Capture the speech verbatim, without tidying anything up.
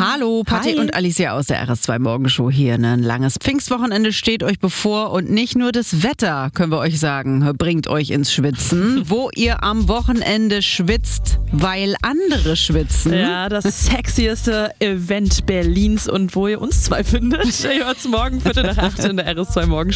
Hallo, Patti Hi. und Alicia aus der R S zwei Morgenshow hier. Ne? Ein langes Pfingstwochenende steht euch bevor und nicht nur das Wetter, können wir euch sagen, bringt euch ins Schwitzen. Wo ihr am Wochenende schwitzt, weil andere schwitzen. Ja, das sexieste Event Berlins und wo ihr uns zwei findet. Ihr hört's morgen, Viertel nach acht in der R S zwei Morgenshow.